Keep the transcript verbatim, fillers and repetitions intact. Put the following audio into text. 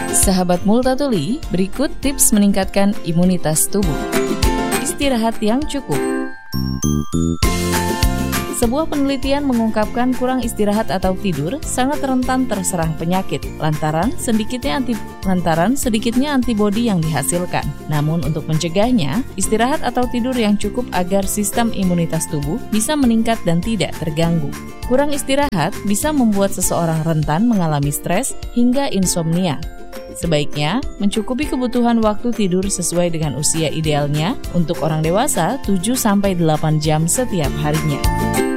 Sahabat Multatuli, berikut tips meningkatkan imunitas tubuh. Istirahat yang cukup. Sebuah penelitian mengungkapkan kurang istirahat atau tidur sangat rentan terserang penyakit lantaran sedikitnya anti lantaran sedikitnya antibodi yang dihasilkan. Namun untuk mencegahnya, istirahat atau tidur yang cukup agar sistem imunitas tubuh bisa meningkat dan tidak terganggu. Kurang istirahat bisa membuat seseorang rentan mengalami stres hingga insomnia. Sebaiknya mencukupi kebutuhan waktu tidur sesuai dengan usia idealnya untuk orang dewasa tujuh sampai delapan jam setiap harinya.